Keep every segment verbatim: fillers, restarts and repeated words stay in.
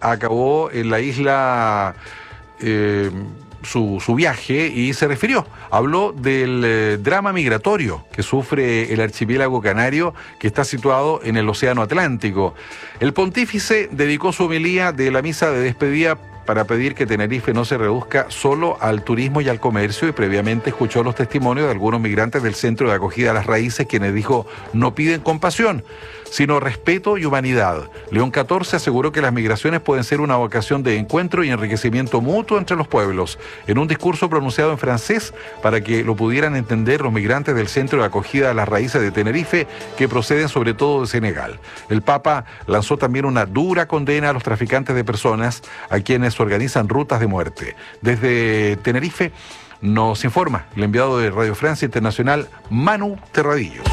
acabó en la isla eh, su, su viaje y se refirió, habló del eh, drama migratorio que sufre el archipiélago canario, que está situado en el Océano Atlántico. El pontífice dedicó su homilía de la misa de despedida para pedir que Tenerife no se reduzca solo al turismo y al comercio, y previamente escuchó los testimonios de algunos migrantes del Centro de Acogida a las Raíces, quienes dijo no piden compasión, sino respeto y humanidad. León catorce aseguró que las migraciones pueden ser una ocasión de encuentro y enriquecimiento mutuo entre los pueblos. En un discurso pronunciado en francés para que lo pudieran entender los migrantes del Centro de Acogida a las Raíces de Tenerife, que proceden sobre todo de Senegal. El Papa lanzó también una dura condena a los traficantes de personas, a quienes organizan rutas de muerte. Desde Tenerife nos informa el enviado de Radio Francia Internacional, Manu Terradillos.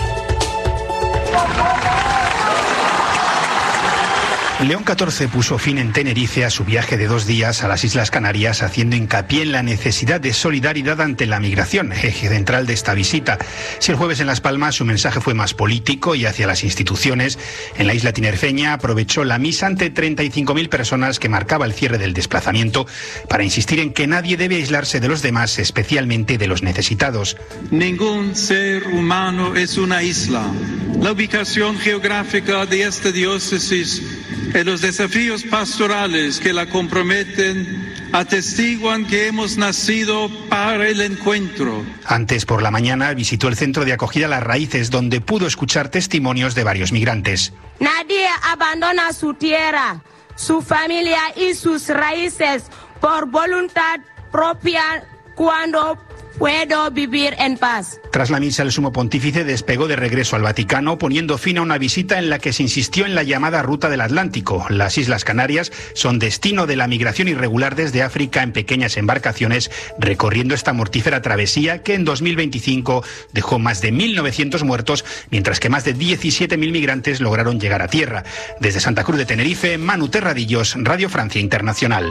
León catorce puso fin en Tenerife a su viaje de dos días a las Islas Canarias, haciendo hincapié en la necesidad de solidaridad ante la migración, eje central de esta visita. Si el jueves en Las Palmas su mensaje fue más político y hacia las instituciones, en la isla tinerfeña aprovechó la misa ante treinta y cinco mil personas que marcaba el cierre del desplazamiento para insistir en que nadie debe aislarse de los demás, especialmente de los necesitados. Ningún ser humano es una isla. La ubicación geográfica de esta diócesis y los desafíos pastorales que la comprometen atestiguan que hemos nacido para el encuentro. Antes por la mañana visitó el Centro de Acogida a las Raíces, donde pudo escuchar testimonios de varios migrantes. Nadie abandona su tierra, su familia y sus raíces por voluntad propia cuando puedo vivir en paz. Tras la misa, el sumo pontífice despegó de regreso al Vaticano, poniendo fin a una visita en la que se insistió en la llamada Ruta del Atlántico. Las Islas Canarias son destino de la migración irregular desde África en pequeñas embarcaciones, recorriendo esta mortífera travesía que en dos mil veinticinco dejó más de mil novecientos muertos, mientras que más de diecisiete mil migrantes lograron llegar a tierra. Desde Santa Cruz de Tenerife, Manu Terradillos, Radio Francia Internacional.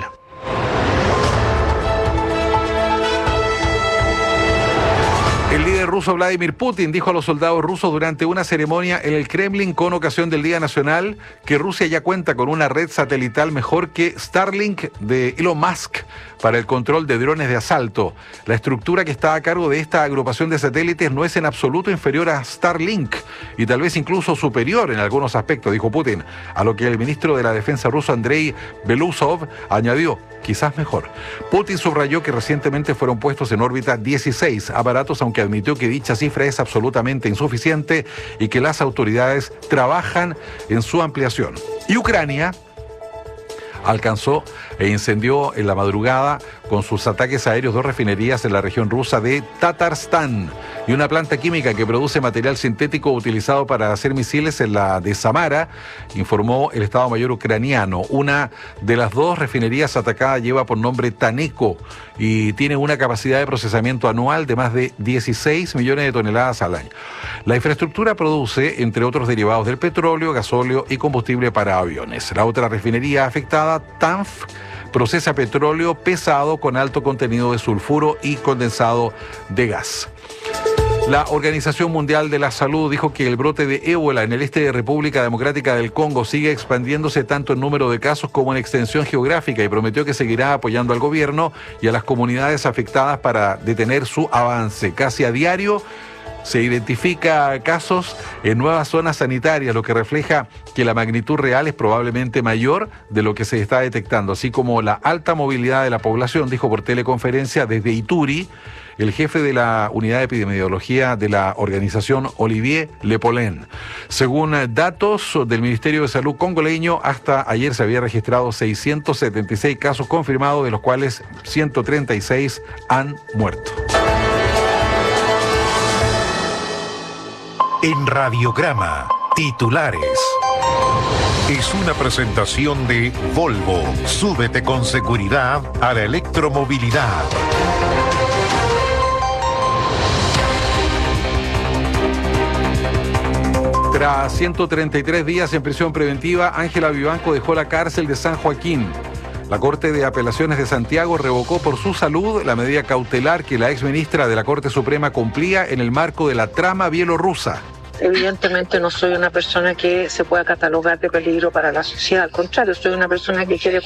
El líder ruso Vladimir Putin dijo a los soldados rusos durante una ceremonia en el Kremlin con ocasión del Día Nacional que Rusia ya cuenta con una red satelital mejor que Starlink de Elon Musk para el control de drones de asalto. La estructura que está a cargo de esta agrupación de satélites no es en absoluto inferior a Starlink y tal vez incluso superior en algunos aspectos, dijo Putin, a lo que el ministro de la Defensa ruso Andrei Belousov añadió, quizás mejor. Putin subrayó que recientemente fueron puestos en órbita dieciséis aparatos, aunque admitió que dicha cifra es absolutamente insuficiente y que las autoridades trabajan en su ampliación. Y Ucrania alcanzó e incendió en la madrugada con sus ataques aéreos dos refinerías en la región rusa de Tatarstán y una planta química que produce material sintético utilizado para hacer misiles en la de Samara, informó el Estado Mayor ucraniano. Una de las dos refinerías atacadas lleva por nombre Taneco y tiene una capacidad de procesamiento anual de más de dieciséis millones de toneladas al año. La infraestructura produce, entre otros derivados del petróleo, gasóleo y combustible para aviones. La otra refinería afectada, Tanf, procesa petróleo pesado con alto contenido de sulfuro y condensado de gas. La Organización Mundial de la Salud dijo que el brote de ébola en el este de República Democrática del Congo sigue expandiéndose tanto en número de casos como en extensión geográfica y prometió que seguirá apoyando al gobierno y a las comunidades afectadas para detener su avance. Casi a diario se identifica casos en nuevas zonas sanitarias, lo que refleja que la magnitud real es probablemente mayor de lo que se está detectando, así como la alta movilidad de la población, dijo por teleconferencia desde Ituri el jefe de la unidad de epidemiología de la organización, Olivier Lepolen. Según datos del Ministerio de Salud congoleño, hasta ayer se había registrado seiscientos setenta y seis casos confirmados, de los cuales ciento treinta y seis han muerto. En Radiograma, titulares. Es una presentación de Volvo. Súbete con seguridad a la electromovilidad. Tras ciento treinta y tres días en prisión preventiva, Ángela Vivanco dejó la cárcel de San Joaquín. La Corte de Apelaciones de Santiago revocó por su salud la medida cautelar que la exministra de la Corte Suprema cumplía en el marco de la trama bielorrusa. Evidentemente no soy una persona que se pueda catalogar de peligro para la sociedad, al contrario, soy una persona que quiere